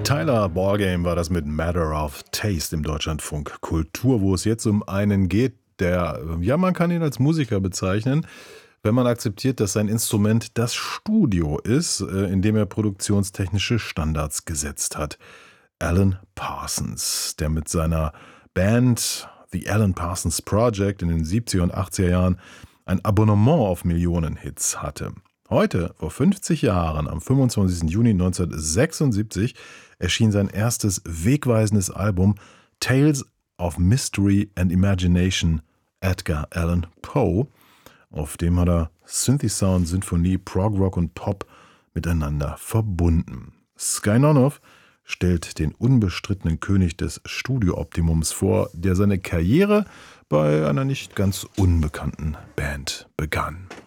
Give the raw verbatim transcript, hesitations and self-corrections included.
Tyler Ballgame war das mit Matter of Taste im Deutschlandfunk Kultur, wo es jetzt um einen geht, der, ja, man kann ihn als Musiker bezeichnen, wenn man akzeptiert, dass sein Instrument das Studio ist, äh, in dem er produktionstechnische Standards gesetzt hat. Alan Parsons, der mit seiner Band The Alan Parsons Project in den siebziger und achtziger Jahren ein Abonnement auf Millionenhits hatte. Heute, vor fünfzig Jahren, am fünfundzwanzigsten Juni neunzehnhundertsechsundsiebzig, erschien sein erstes wegweisendes Album Tales of Mystery and Imagination, Edgar Allan Poe. Auf dem hat er Synthi-Sound, Sinfonie, Prog-Rock und Pop miteinander verbunden. Sky Nonoff stellt den unbestrittenen König des Studio-Optimums vor, der seine Karriere bei einer nicht ganz unbekannten Band begann.